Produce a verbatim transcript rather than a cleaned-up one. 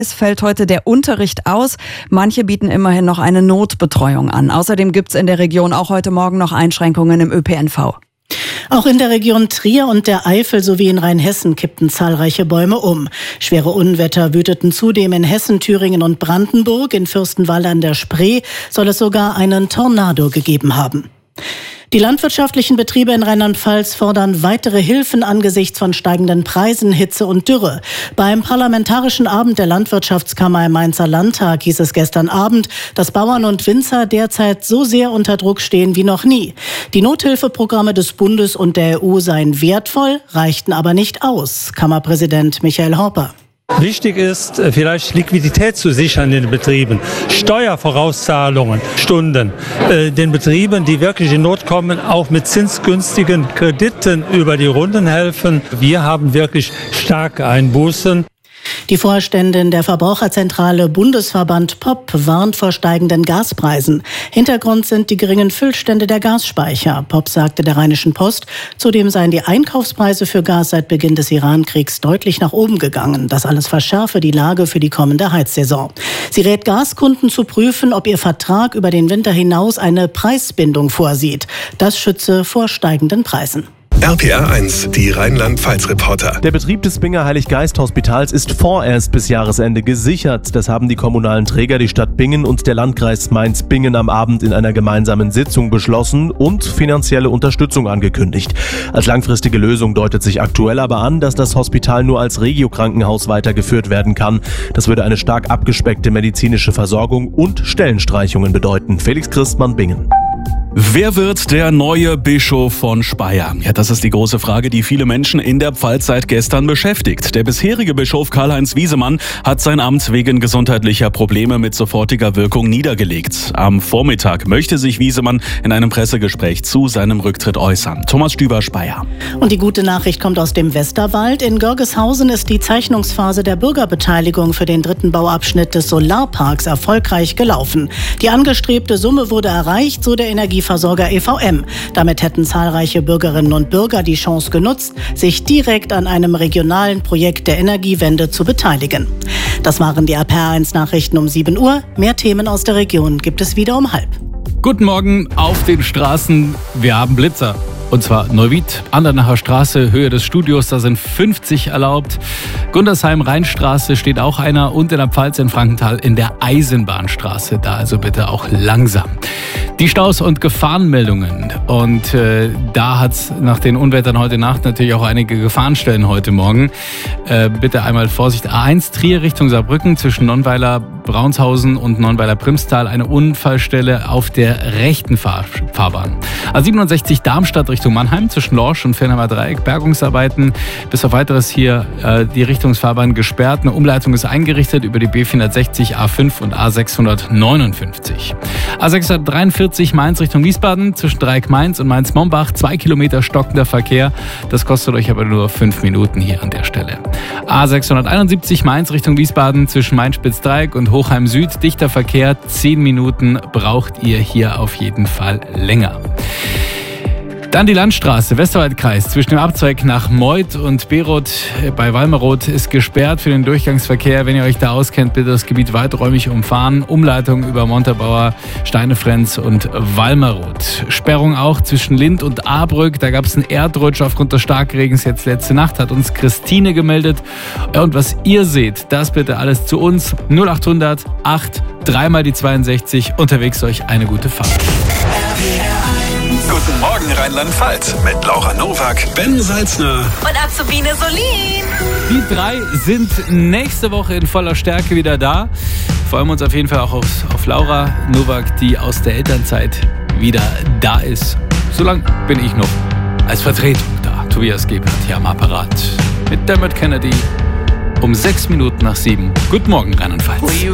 Es fällt heute der Unterricht aus. Manche bieten immerhin noch eine Notbetreuung an. Außerdem gibt es in der Region auch heute Morgen noch Einschränkungen im Ö P N V. Auch in der Region Trier und der Eifel sowie in Rheinhessen kippten zahlreiche Bäume um. Schwere Unwetter wüteten zudem in Hessen, Thüringen und Brandenburg. In Fürstenwalde an der Spree soll es sogar einen Tornado gegeben haben. Die landwirtschaftlichen Betriebe in Rheinland-Pfalz fordern weitere Hilfen angesichts von steigenden Preisen, Hitze und Dürre. Beim Parlamentarischen Abend der Landwirtschaftskammer im Mainzer Landtag hieß es gestern Abend, dass Bauern und Winzer derzeit so sehr unter Druck stehen wie noch nie. Die Nothilfeprogramme des Bundes und der E U seien wertvoll, reichten aber nicht aus. Kammerpräsident Michael Horper. Wichtig ist, vielleicht Liquidität zu sichern in den Betrieben, Steuervorauszahlungen, Stunden, äh, den Betrieben, die wirklich in Not kommen, auch mit zinsgünstigen Krediten über die Runden helfen. Wir haben wirklich starke Einbußen. Die Vorständin der Verbraucherzentrale Bundesverband P O P warnt vor steigenden Gaspreisen. Hintergrund sind die geringen Füllstände der Gasspeicher. P O P sagte der Rheinischen Post, zudem seien die Einkaufspreise für Gas seit Beginn des Iran-Kriegs deutlich nach oben gegangen. Das alles verschärfe die Lage für die kommende Heizsaison. Sie rät Gaskunden zu prüfen, ob ihr Vertrag über den Winter hinaus eine Preisbindung vorsieht. Das schütze vor steigenden Preisen. R P R eins, die Rheinland-Pfalz-Reporter. Der Betrieb des Binger Heilig-Geist-Hospitals ist vorerst bis Jahresende gesichert. Das haben die kommunalen Träger, die Stadt Bingen und der Landkreis Mainz-Bingen am Abend in einer gemeinsamen Sitzung beschlossen und finanzielle Unterstützung angekündigt. Als langfristige Lösung deutet sich aktuell aber an, dass das Hospital nur als Regio-Krankenhaus weitergeführt werden kann. Das würde eine stark abgespeckte medizinische Versorgung und Stellenstreichungen bedeuten. Felix Christmann, Bingen. Wer wird der neue Bischof von Speyer? Ja, das ist die große Frage, die viele Menschen in der Pfalz seit gestern beschäftigt. Der bisherige Bischof Karl-Heinz Wiesemann hat sein Amt wegen gesundheitlicher Probleme mit sofortiger Wirkung niedergelegt. Am Vormittag möchte sich Wiesemann in einem Pressegespräch zu seinem Rücktritt äußern. Thomas Stüber, Speyer. Und die gute Nachricht kommt aus dem Westerwald. In Görgeshausen ist die Zeichnungsphase der Bürgerbeteiligung für den dritten Bauabschnitt des Solarparks erfolgreich gelaufen. Die angestrebte Summe wurde erreicht, so der Energie Versorger E V M. Damit hätten zahlreiche Bürgerinnen und Bürger die Chance genutzt, sich direkt an einem regionalen Projekt der Energiewende zu beteiligen. Das waren die R P R eins Nachrichten um sieben Uhr. Mehr Themen aus der Region gibt es wieder um halb. Guten Morgen auf den Straßen. Wir haben Blitzer. Und zwar Neuwied, Andernacher Straße, Höhe des Studios, da sind fünfzig erlaubt. Gundersheim, Rheinstraße steht auch einer und in der Pfalz in Frankenthal in der Eisenbahnstraße. Da also bitte auch langsam. Die Staus und Gefahrenmeldungen. Und äh, da hat es nach den Unwettern heute Nacht natürlich auch einige Gefahrenstellen heute Morgen. Äh, bitte einmal Vorsicht. A eins Trier Richtung Saarbrücken zwischen Nonnweiler, Braunshausen und Nonnweiler-Primstal. Eine Unfallstelle auf der rechten Fahr- Fahrbahn. A siebenundsechzig Darmstadt Richtung Mannheim zwischen Lorsch und Fernheimer Dreieck. Bergungsarbeiten. Bis auf weiteres hier äh, die Richtungsfahrbahn gesperrt. Eine Umleitung ist eingerichtet über die B vierhundertsechzig, A fünf und A sechshundertneunundfünfzig. A sechshundertdreiundvierzig Mainz Richtung Wiesbaden zwischen Dreieck Mainz und Mainz-Mombach. Zwei Kilometer stockender Verkehr. Das kostet euch aber nur fünf Minuten hier an der Stelle. A sechshunderteinundsiebzig Mainz Richtung Wiesbaden zwischen Mainz-Spitz-Dreieck und Hochheim Süd. Dichter Verkehr. Zehn Minuten braucht ihr hier auf jeden Fall länger. Dann die Landstraße, Westerwaldkreis, zwischen dem Abzweig nach Meuth und Beroth bei Walmeroth ist gesperrt für den Durchgangsverkehr. Wenn ihr euch da auskennt, bitte das Gebiet weiträumig umfahren. Umleitung über Montabaur, Steinefrenz und Walmeroth. Sperrung auch zwischen Lind und Ahrbrück. Da gab es einen Erdrutsch aufgrund des Starkregens jetzt letzte Nacht, hat uns Christine gemeldet. Und was ihr seht, das bitte alles zu uns. null achthundert acht, dreimal die zweiundsechzig. Unterwegs euch eine gute Fahrt. Guten Morgen Rheinland-Pfalz mit Laura Nowak, Ben Salzner und Azubine Solin. Die drei sind nächste Woche in voller Stärke wieder da. Freuen wir uns auf jeden Fall auch auf, auf Laura Nowak, die aus der Elternzeit wieder da ist. Solange bin ich noch als Vertretung da. Tobias Gebhardt hier am Apparat mit Dermot Kennedy um sechs Minuten nach sieben. Guten Morgen Rheinland-Pfalz.